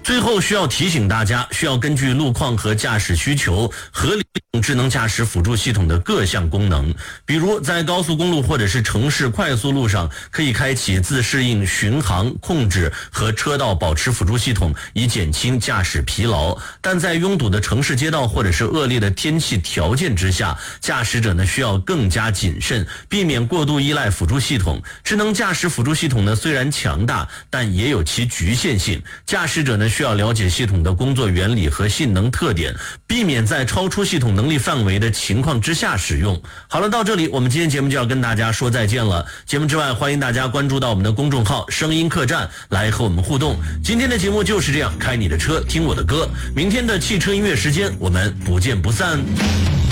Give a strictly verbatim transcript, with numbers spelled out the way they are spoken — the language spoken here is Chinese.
最后需要提醒大家，需要根据路况和驾驶需求合理利用智能驾驶辅助系统的各项功能。比如在高速公路或者是城市快速路上，可以开启自适应巡航控制和车道保持辅助系统，以减轻驾驶疲劳。但在拥堵的城市街道或者是恶劣的天气条件之下，驾驶者呢需要更加谨慎，避免过度依赖辅助系统。智能驾驶辅助系统呢虽然强大，但也有其局限性。驾驶者呢需要了解系统的工作原理和性能特点，避免在超出系统能力范围的情况之下使用。好了，到这里我们今天节目就要跟大家说再见了。节目之外，欢迎大家关注到我们的公众号声音客栈来和我们互动。今天的节目就是这样，开你的车听我的歌。明天的汽车音乐时间我们不见不散。